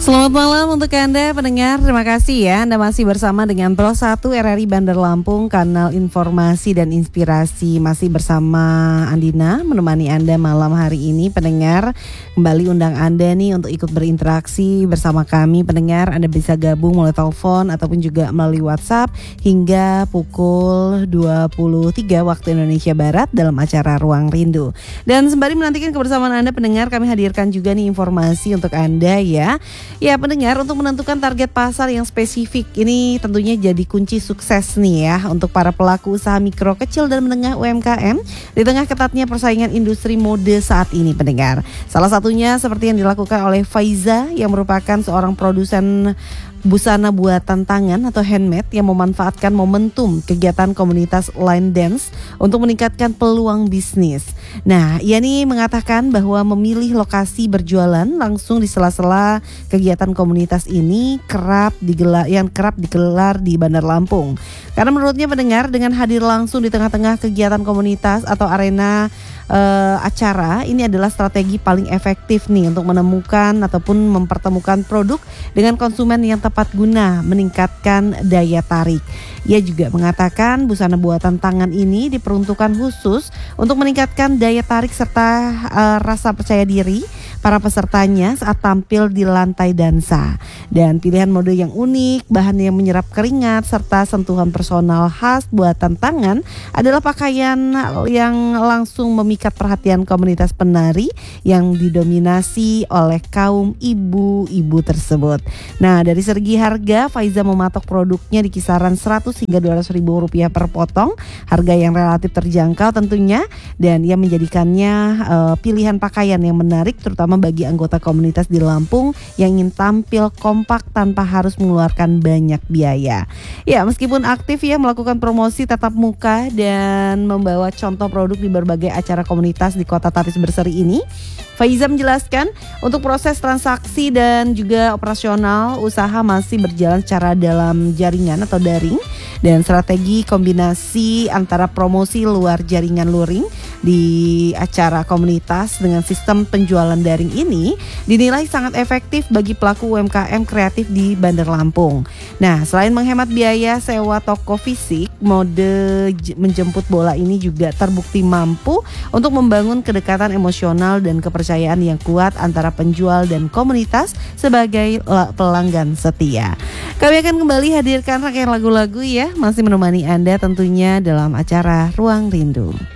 Selamat malam untuk Anda pendengar, terima kasih ya Anda masih bersama dengan Pro 1 RRI Bandar Lampung, kanal informasi dan inspirasi. Masih bersama Andina menemani Anda malam hari ini pendengar. Kembali undang Anda nih untuk ikut berinteraksi bersama kami pendengar. Anda bisa gabung melalui telepon ataupun juga melalui WhatsApp hingga pukul 23 waktu Indonesia Barat dalam acara Ruang Rindu. Dan sembari menantikan kebersamaan Anda pendengar, kami hadirkan juga nih informasi untuk Anda ya. Ya pendengar, untuk menentukan target pasar yang spesifik ini tentunya jadi kunci sukses nih ya untuk para pelaku usaha mikro, kecil dan menengah UMKM di tengah ketatnya persaingan industri mode saat ini pendengar. Salah satunya seperti yang dilakukan oleh Faiza yang merupakan seorang produsen busana buatan tangan atau handmade yang memanfaatkan momentum kegiatan komunitas line dance untuk meningkatkan peluang bisnis. Nah, ia nih mengatakan bahwa memilih lokasi berjualan langsung di sela-sela kegiatan komunitas ini kerap digelar di Bandar Lampung. Karena menurutnya pendengar, dengan hadir langsung di tengah-tengah kegiatan komunitas atau arena acara, ini adalah strategi paling efektif nih untuk menemukan ataupun mempertemukan produk dengan konsumen yang tepat guna meningkatkan daya tarik. Ia juga mengatakan busana buatan tangan ini diperuntukkan khusus untuk meningkatkan daya tarik serta rasa percaya diri para pesertanya saat tampil di lantai dansa. Dan pilihan mode yang unik, bahan yang menyerap keringat, serta sentuhan personal khas buatan tangan adalah pakaian yang langsung memikat perhatian komunitas penari yang didominasi oleh kaum ibu-ibu tersebut. Nah, dari segi harga, Faiza mematok produknya di kisaran 100 hingga 200 ribu rupiah per potong, harga yang relatif terjangkau tentunya, dan ia menjadikannya pilihan pakaian yang menarik terutama bagi anggota komunitas di Lampung yang ingin tampil kompak tanpa harus mengeluarkan banyak biaya. Ya, meskipun aktif ya melakukan promosi tatap muka dan membawa contoh produk di berbagai acara komunitas di Kota Tapis Berseri ini, Faiza menjelaskan untuk proses transaksi dan juga operasional usaha masih berjalan secara dalam jaringan atau daring, dan strategi kombinasi antara promosi luar jaringan luring di acara komunitas dengan sistem penjualan daring ini dinilai sangat efektif bagi pelaku UMKM kreatif di Bandar Lampung. Nah, selain menghemat biaya sewa toko fisik, mode menjemput bola ini juga terbukti mampu untuk membangun kedekatan emosional dan kepercayaan yang kuat antara penjual dan komunitas sebagai pelanggan setia. Kami akan kembali hadirkan rangkaian lagu-lagu ya, masih menemani Anda tentunya dalam acara Ruang Rindu.